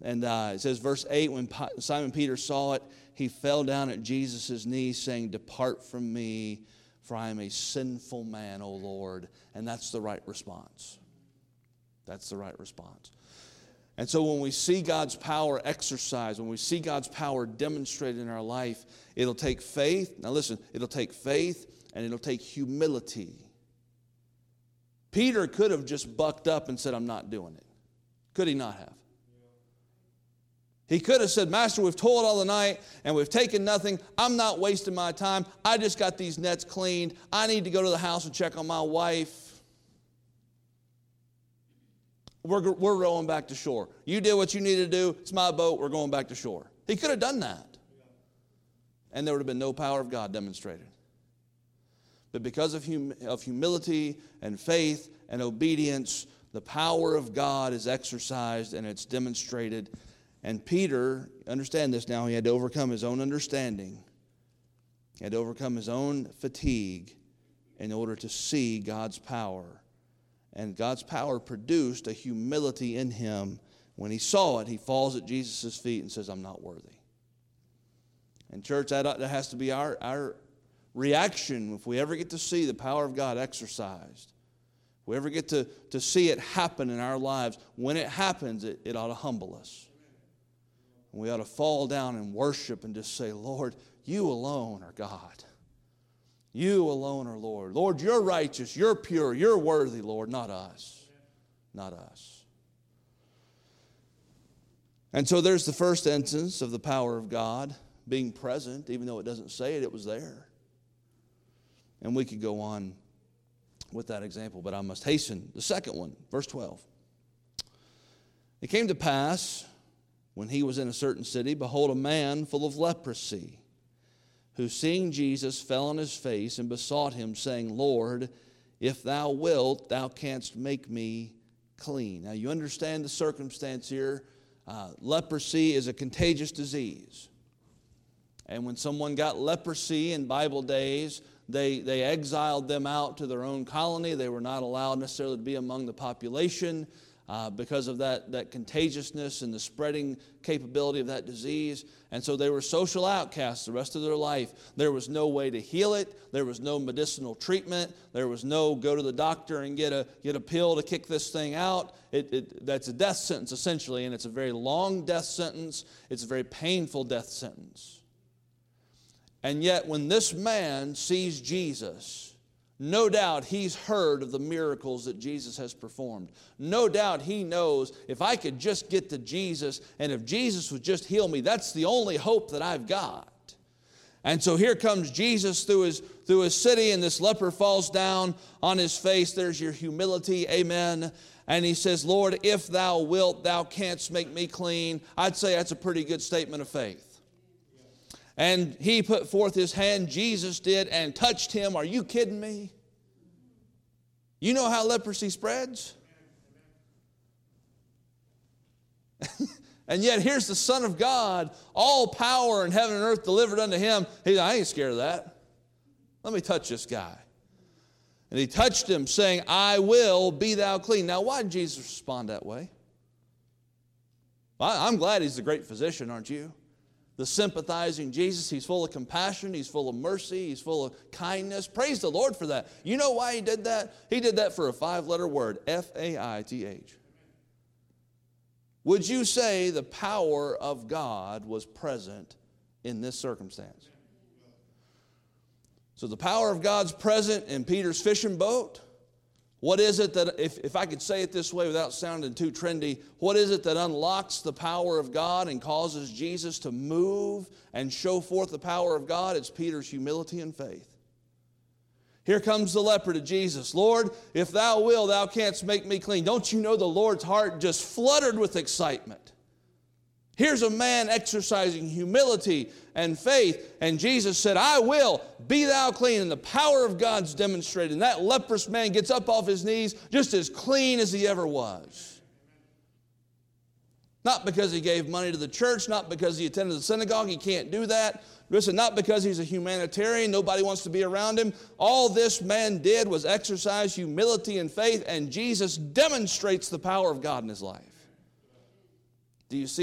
And it says, verse 8, when Simon Peter saw it, he fell down at Jesus' knees, saying, "Depart from me, for I am a sinful man, O Lord." And that's the right response. That's the right response. And so when we see God's power exercised, when we see God's power demonstrated in our life, it'll take faith. Now listen, it'll take faith and it'll take humility. Peter could have just bucked up and said, "I'm not doing it." Could he not have? He could have said, "Master, we've toiled all the night and we've taken nothing. I'm not wasting my time. I just got these nets cleaned. I need to go to the house and check on my wife. We're rowing back to shore. You did what you needed to do. It's my boat. We're going back to shore." He could have done that. And there would have been no power of God demonstrated. But because of humility and faith and obedience, the power of God is exercised and it's demonstrated. And Peter, understand this now, he had to overcome his own understanding. He had to overcome his own fatigue in order to see God's power. And God's power produced a humility in him. When he saw it, he falls at Jesus' feet and says, "I'm not worthy." And church, that has to be our reaction if we ever get to see the power of God exercised. If we ever get to see it happen in our lives, when it happens, it ought to humble us. We ought to fall down and worship and just say, "Lord, you alone are God. You alone are Lord. Lord, you're righteous, you're pure, you're worthy, Lord, not us. Not us." And so there's the first instance of the power of God being present, even though it doesn't say it, it was there. And we could go on with that example, but I must hasten. The second one, verse 12. "It came to pass, when he was in a certain city, behold, a man full of leprosy, who seeing Jesus fell on his face and besought him, saying, Lord, if thou wilt, thou canst make me clean." Now you understand the circumstance here. Leprosy is a contagious disease. And when someone got leprosy in Bible days, they exiled them out to their own colony. They were not allowed necessarily to be among the population because of that contagiousness and the spreading capability of that disease. And so they were social outcasts the rest of their life. There was no way to heal it. There was no medicinal treatment. There was no go to the doctor and get a pill to kick this thing out. That's a death sentence essentially, and it's a very long death sentence. It's a very painful death sentence. And yet when this man sees Jesus, no doubt he's heard of the miracles that Jesus has performed. No doubt he knows, if I could just get to Jesus, and if Jesus would just heal me, that's the only hope that I've got. And so here comes Jesus through his city, and this leper falls down on his face. There's your humility, amen. And he says, Lord, if thou wilt, thou canst make me clean. I'd say that's a pretty good statement of faith. And he put forth his hand, Jesus did, and touched him. Are you kidding me? You know how leprosy spreads? And yet here's the Son of God, all power in heaven and earth delivered unto him. He's like, I ain't scared of that. Let me touch this guy. And he touched him, saying, I will, be thou clean. Now, why did Jesus respond that way? I'm glad he's the great physician, aren't you? The sympathizing Jesus. He's full of compassion. He's full of mercy. He's full of kindness. Praise the Lord for that. You know why he did that? He did that for a 5-letter word, F-A-I-T-H. Would you say the power of God was present in this circumstance? So the power of God's present in Peter's fishing boat. What is it that, if I could say it this way without sounding too trendy, what is it that unlocks the power of God and causes Jesus to move and show forth the power of God? It's Peter's humility and faith. Here comes the leper to Jesus. Lord, if thou will, thou canst make me clean. Don't you know the Lord's heart just fluttered with excitement? Here's a man exercising humility and faith, and Jesus said, I will, be thou clean. And the power of God's demonstrated. And that leprous man gets up off his knees just as clean as he ever was. Not because he gave money to the church, not because he attended the synagogue, he can't do that. Listen, not because he's a humanitarian, nobody wants to be around him. All this man did was exercise humility and faith, and Jesus demonstrates the power of God in his life. Do you see